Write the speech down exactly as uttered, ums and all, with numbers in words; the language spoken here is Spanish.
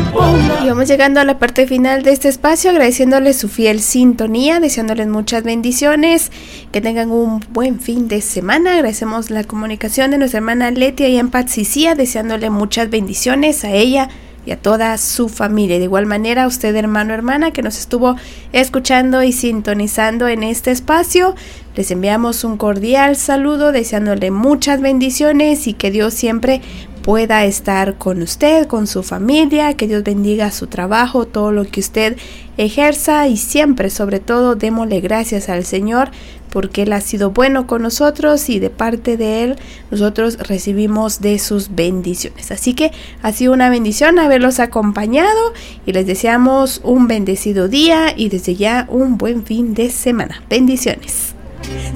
Y vamos llegando a la parte final de este espacio, agradeciéndoles su fiel sintonía, deseándoles muchas bendiciones, que tengan un buen fin de semana. Agradecemos la comunicación de nuestra hermana Leti allá en Patsicía, deseándole muchas bendiciones a ella y a toda su familia. De igual manera, a usted, hermano, hermana, que nos estuvo escuchando y sintonizando en este espacio, les enviamos un cordial saludo, deseándole muchas bendiciones y que Dios siempre pueda estar con usted, con su familia, que Dios bendiga su trabajo, todo lo que usted ejerza, y siempre, sobre todo, démosle gracias al Señor porque Él ha sido bueno con nosotros y de parte de Él nosotros recibimos de sus bendiciones. Así que ha sido una bendición haberlos acompañado y les deseamos un bendecido día y desde ya un buen fin de semana. Bendiciones.